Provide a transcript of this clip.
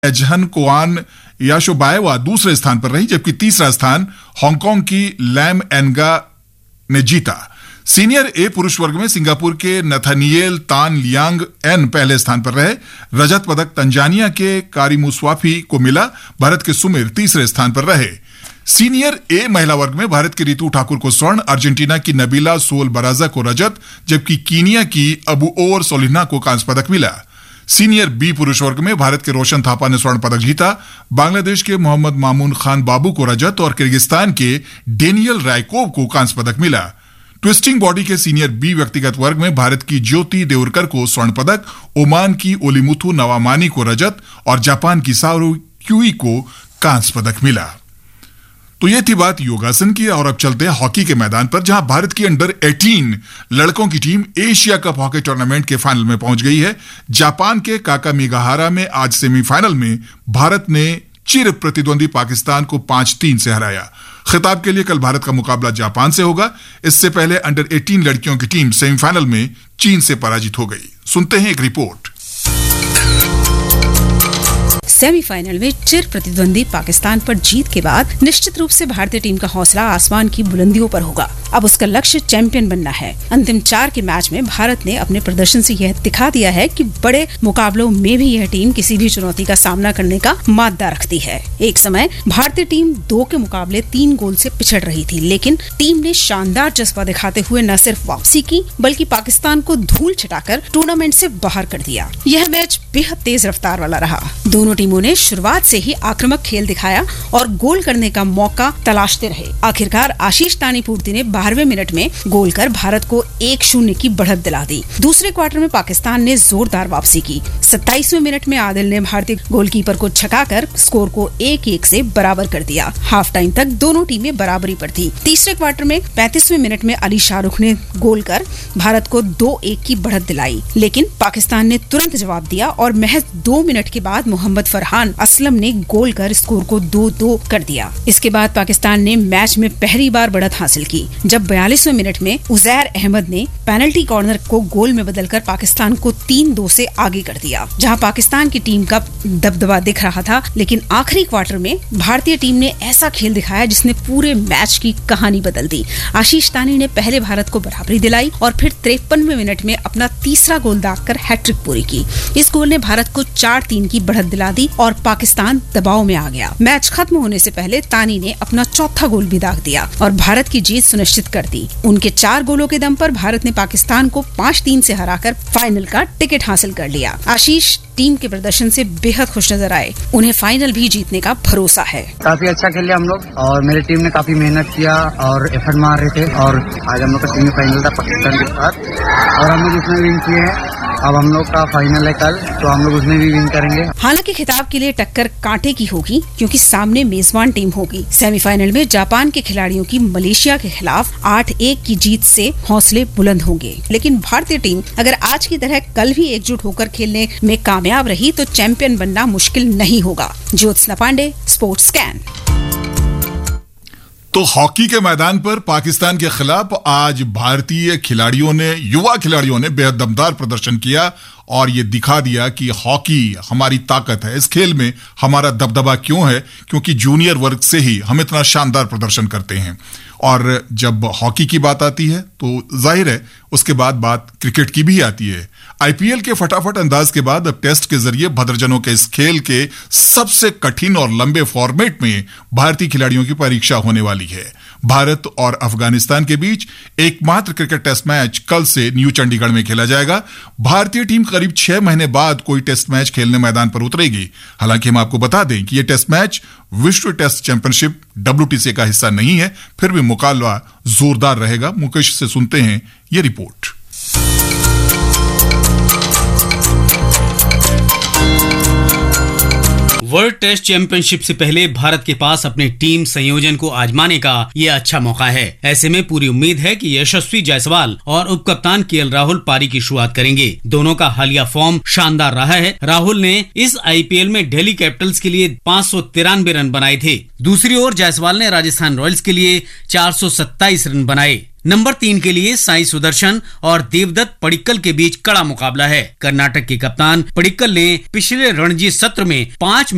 एजहन कोआन याशोबाएवा दूसरे स्थान पर रही, जबकि तीसरा स्थान हांगकांग की लैम एनगा ने जीता। सीनियर ए पुरुष वर्ग में सिंगापुर के नथानिएल तान लियांग एन पहले स्थान पर रहे। रजत पदक तंजानिया के कारिमुस्वाफी को मिला। भारत के सुमिर तीसरे स्थान पर रहे। सीनियर ए महिला वर्ग में भारत की रितु ठाकुर को स्वर्ण, अर्जेंटीना की नबीला सोल बराजा को रजत, जबकि कीनिया की अबू ओर सोलिना को कांस्य पदक मिला। सीनियर बी पुरुष वर्ग में भारत के रोशन थापा ने स्वर्ण पदक जीता। बांग्लादेश के मोहम्मद मामून खान बाबू को रजत और किर्गिस्तान के डेनियल रायकोव को कांस्य पदक मिला। ट्विस्टिंग बॉडी के सीनियर बी व्यक्तिगत वर्ग में भारत की ज्योति देवरकर को स्वर्ण पदक, ओमान की ओलिमुथु नवामानी को रजत और जापान की सारू क्यूई को कांस्य पदक मिला। तो ये थी बात योगासन की। और अब चलते हैं हॉकी के मैदान पर, जहां भारत की अंडर 18 लड़कों की team Asia cup hockey tournament के फाइनल में पहुंच गई है। जापान के काकामीगाहारा में आज सेमीफाइनल में भारत ने चिर प्रतिद्वंदी पाकिस्तान को 5-3 से हराया। खिताब के लिए कल भारत का मुकाबला जापान से होगा। इससे पहले अंडर 18 लड़कियों की टीम सेमीफाइनल में चीन से पराजित हो गई। सुनते हैं एक रिपोर्ट। सेमीफाइनल में चिर प्रतिद्वंदी पाकिस्तान पर जीत के बाद निश्चित रूप से भारतीय टीम का हौसला आसमान की बुलंदियों पर होगा। अब उसका लक्ष्य चैंपियन बनना है। अंतिम 4 के मैच में भारत ने अपने प्रदर्शन से यह दिखा दिया है कि बड़े मुकाबलों में भी यह टीम किसी भी चुनौती का सामना करने का माद्दा रखती है। एक समय भारतीय टीम 2 के मुकाबले 3 गोल से पिछड़ रही थी, लेकिन टीम ने शानदार जज्बा दिखाते हुए न सिर्फ वापसी की बल्कि पाकिस्तान को धूल छिटाकर टूर्नामेंट से बाहर कर दिया। यह मैच बेहद तेज रफ्तार वाला रहा। दोनों टीमों ने शुरुआत से ही आक्रामक खेल दिखाया और गोल करने का मौका तलाशते रहे। आखिरकार आशीष तानीपूर्ति ने 12वें मिनट में गोल कर भारत को 1-0 की बढ़त दिला दी। दूसरे क्वार्टर में पाकिस्तान ने जोरदार वापसी की। 27वें मिनट में आदिल ने भारतीय गोलकीपर को छकाकर स्कोर को 1-1 से बराबर कर दिया। हाफ टाइम तक दोनों टीमें बराबरी पर थी। तीसरे क्वार्टर में 35वें मिनट में अली शाहरुख ने गोल कर भारत को 2-1 की बढ़त दिलाई, लेकिन पाकिस्तान ने तुरंत जवाब दिया और महज 2 मिनट के बाद मोहम्मद फरहान असलम ने गोल कर स्कोर को 2-2 कर दिया। इसके बाद पाकिस्तान ने मैच में पहली बार बढ़त हासिल की, जब 42वें मिनट में उजैर अहमद ने पेनल्टी कॉर्नर को गोल में बदलकर पाकिस्तान को 3-2 से आगे कर दिया। जहां पाकिस्तान की टीम का दबदबा दिख रहा था, लेकिन आखिरी क्वार्टर में भारतीय टीम ने ऐसा खेल दिखाया जिसने पूरे मैच की कहानी बदल दी। आशीष तानी ने पहले भारत को बराबरी दिलाई और फिर 53वें मिनट में अपना तीसरा गोल दागकर हैट्रिक पूरी की। इस गोल ने भारत को 4-3 की बढ़त दिला दी और पाकिस्तान दबाव में आ गया। मैच खत्म होने से पहले तानी ने अपना चौथा गोल भी दाग दिया और भारत की जीत सुनिश्चित कर दी। उनके 4 गोलों के दम पर भारत ने पाकिस्तान को 5-3 से हराकर फाइनल का टिकट हासिल कर लिया। आशीष टीम के प्रदर्शन से बेहद खुश नजर आए। उन्हें फाइनल भी जीतने का भरोसा है। काफी अच्छा खेले हम लोग और मेरी टीम ने काफी मेहनत किया और एफर्ट मार रहे थे और आज हम लोग का सेमीफाइनल था पाकिस्तान के साथ और हम लोग उसमें विन किए हैं। अब हम लोग का फाइनल है कल, तो हम लोग उसमें भी विन करेंगे। हालांकि खिताब के लिए टक्कर कांटे की होगी, क्योंकि सामने मेजबान टीम होगी। सेमीफाइनल में जापान के खिलाड़ियों की मलेशिया के खिलाफ 8-1 की जीत से हौसले बुलंद होंगे। लेकिन भारतीय टीम अगर आज की तरह कल भी एकजुट होकर खेलने में कामयाब रही तो चैंपियन बनना मुश्किल नहीं होगा। Jyotsna Pandey, sports scan. तो हॉकी के मैदान पर पाकिस्तान के खिलाफ आज भारतीय खिलाड़ियों ने, युवा खिलाड़ियों ने बेहद दमदार प्रदर्शन किया और ये दिखा दिया कि हॉकी हमारी ताकत है। इस खेल में हमारा दबदबा क्यों है, क्योंकि जूनियर वर्ग से ही हम इतना शानदार प्रदर्शन करते हैं। और जब हॉकी की बात आती है तो जाहिर है उसके बाद बात क्रिकेट की भी आती है। आईपीएल के फटाफट अंदाज के बाद अब टेस्ट के जरिए भद्रजनों के इस खेल के सबसे कठिन और लंबे फॉर्मेट में भारतीय खिलाड़ियों की परीक्षा होने वाली है। भारत और अफगानिस्तान के बीच एकमात्र क्रिकेट टेस्ट मैच कल से न्यू चंडीगढ़ में खेला जाएगा। भारतीय टीम करीब 6 महीने बाद कोई टेस्ट मैच खेलने मैदान पर उतरेगी। हालांकि हम आपको बता दें कि यह टेस्ट मैच विश्व टेस्ट चैंपियनशिप WTC का हिस्सा नहीं है, फिर भी मुकाबला जोरदार रहेगा। मुकेश से सुनते हैं ये रिपोर्ट। वर्ल्ड टेस्ट चैंपियनशिप से पहले भारत के पास अपने टीम संयोजन को आजमाने का ये अच्छा मौका है। ऐसे में पूरी उम्मीद है कि यशस्वी जायसवाल और उपकप्तान केएल राहुल पारी की शुरुआत करेंगे। दोनों का हालिया फॉर्म शानदार रहा है। राहुल ने इस आईपीएल में दिल्ली कैपिटल्स के लिए 593 रन बनाए थे। दूसरी ओर जायसवाल ने राजस्थान रॉयल्स के लिए 427 रन बनाए। नंबर 3 के लिए साई सुदर्शन और देवदत्त पडिक्कल के बीच कड़ा मुकाबला है। कर्नाटक के कप्तान पडिक्कल ने पिछले रणजी सत्र में 5